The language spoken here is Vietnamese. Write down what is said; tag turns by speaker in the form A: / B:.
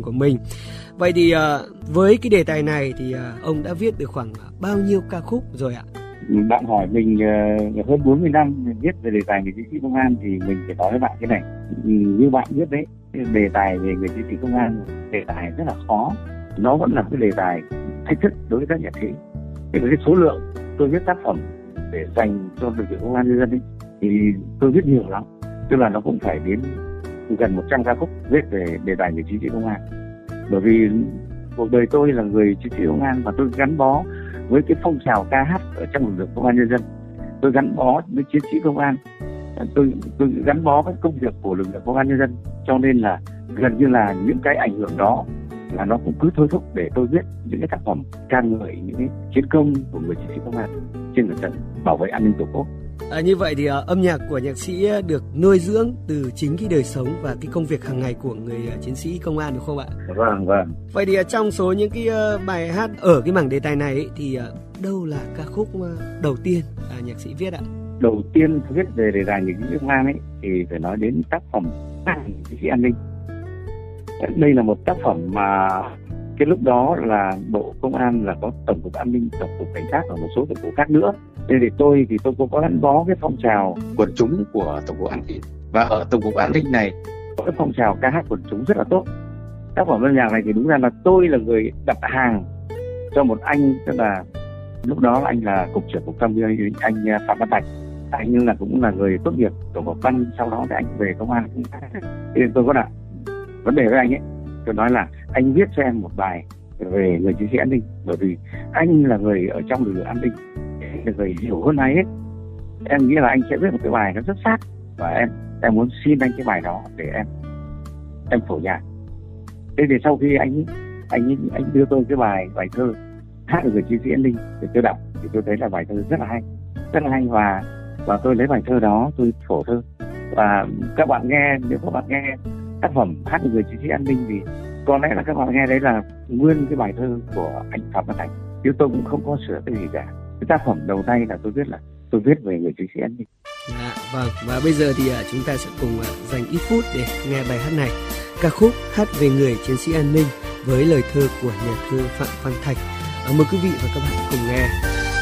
A: của mình. Vậy thì với cái đề tài này thì ông đã viết được khoảng bao nhiêu ca khúc rồi ạ?
B: Bạn hỏi mình hơn 40 năm viết về đề tài người chiến sĩ công an thì mình phải nói với bạn cái này. Như bạn biết đấy, đề tài về người chiến sĩ công an đề tài rất là khó. Nó vẫn là cái đề tài thách thức đối với các nhạc sĩ. Cái số lượng tôi viết tác phẩm để dành cho lực lượng công an nhân dân ấy, thì tôi viết nhiều lắm. Tức là nó cũng phải đến gần 100 ca khúc viết về đề tài người chiến sĩ công an. Bởi vì cuộc đời tôi là người chiến sĩ công an và tôi gắn bó với cái phong trào ca hát ở trong lực lượng công an nhân dân. Tôi gắn bó với chiến sĩ công an, tôi gắn bó với công việc của lực lượng công an nhân dân, cho nên là gần như là những cái ảnh hưởng đó là nó cũng cứ thôi thúc để tôi viết những cái tác phẩm ca ngợi những cái chiến công của người chiến sĩ công an trên mặt trận bảo vệ an ninh tổ quốc.
A: Như vậy thì âm nhạc của nhạc sĩ được nuôi dưỡng từ chính cái đời sống và cái công việc hàng ngày của người chiến sĩ công an, đúng không ạ?
B: Vâng.
A: Vậy thì trong số những cái bài hát ở cái mảng đề tài này ấy, thì đâu là ca khúc đầu tiên nhạc sĩ viết ạ?
B: Đầu tiên viết về đề tài người chiến sĩ công an ấy thì phải nói đến tác phẩm Chiến sĩ an ninh. Đây là một tác phẩm mà cái lúc đó là Bộ Công an là có Tổng cục An ninh, Tổng cục Cảnh sát và một số tổng cục khác nữa. Nên thì tôi có gắn bó với phong trào quần chúng của Tổng cục An ninh, và ở Tổng cục An ninh này có cái phong trào ca hát quần chúng rất là tốt. Tác phẩm âm nhạc này thì đúng ra là tôi là người đặt hàng cho một anh, tức là lúc đó anh là cục trưởng cục tham mưu, anh Phạm Văn Thạch. Anh là cũng là người tốt nghiệp tổ hợp văn, sau đó thì anh về công an. Thì tôi có đặt vấn đề với anh ấy, tôi nói là anh viết cho em một bài về người chiến sĩ an ninh, bởi vì anh là người ở trong lực lượng an ninh, là người hiểu hơn ai hết. Em nghĩ là anh sẽ viết một cái bài nó rất sát, và em muốn xin anh cái bài đó để em phổ nhạc. Thế thì sau khi anh đưa tôi cái bài thơ hát về người chiến sĩ an ninh để tôi đọc, thì tôi thấy là bài thơ rất là hay, và tôi lấy bài thơ đó tôi phổ thơ. Và các bạn nghe, nếu các bạn nghe tác phẩm hát về người chiến sĩ an ninh thì có lẽ là các bạn nghe đấy là nguyên cái bài thơ của anh Phạm Văn Thành, chứ tôi cũng không có sửa cái gì cả. Cái tác phẩm đầu tay là tôi viết về người chiến sĩ an ninh.
A: Vâng, và bây giờ thì chúng ta sẽ cùng dành ít phút để nghe bài hát này, ca khúc Hát về người chiến sĩ an ninh với lời thơ của nhà thơ Phạm Văn Thành. Mời quý vị và các bạn cùng nghe.